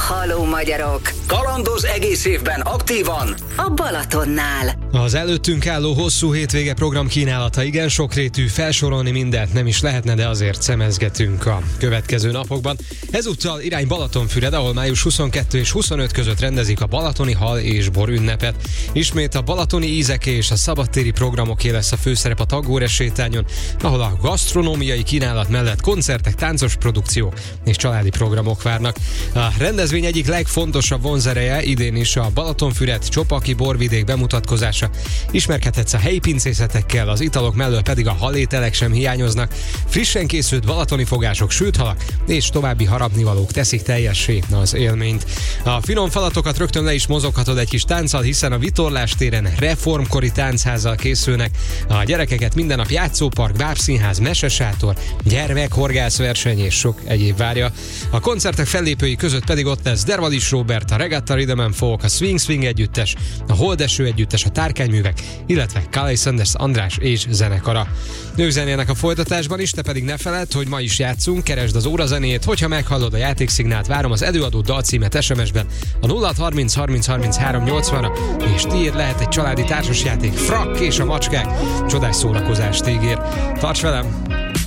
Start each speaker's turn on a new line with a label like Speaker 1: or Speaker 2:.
Speaker 1: Halló magyarok!
Speaker 2: Kalandoz egész évben aktívan
Speaker 1: a Balatonnál.
Speaker 3: Az előttünk álló hosszú hétvége program kínálata igen sokrétű, felsorolni mindent nem is lehetne, de azért szemezgetünk a következő napokban. Ezúttal irány Balatonfüred, ahol május 22 és 25 között rendezik a balatoni hal és bor ünnepet. Ismét a balatoni ízeké és a szabadtéri programoké lesz a főszerep a Tagóres sétányon, ahol a gasztronómiai kínálat mellett koncertek, táncos produkciók és családi programok várnak. A rendezvény egyik legfontosabb vonzereje idén is a Balatonfüred Csopaki borvidék bemutatkozása. Ismerkedhetsz a helyi pincészetekkel, az italok mellől pedig a halételek sem hiányoznak. Frissen készült balatoni fogások, sült halak és további harapnivalók teszik teljessé az élményt. A finom falatokat rögtön le is mozoghatod egy kis tánccal, hiszen a Vitorlás téren reformkori táncházzal készülnek. A gyerekeket minden nap játszópark, bábszínház, mesesátor, gyermekhorgászverseny és sok egyéb várja. A koncertek fellépői között pedig ott lesz Dervalis Róbert, a Regatta Rhythm & Folk, a Swing együttes, a Holdeső együttes, a Tárkányművek, illetve Kalei Sanders András és zenekara. Ők zenélnek a folytatásban is, te pedig ne feledd, hogy ma is játszunk, keresd az órazenét, hogyha meghallod a játékszignált, várom az előadó dalcímet SMS-ben a 0630 30 33 80-ra, és tiéd lehet egy családi társasjáték, Frakk és a macskák. Csodás szórakozást ígér. Tarts velem!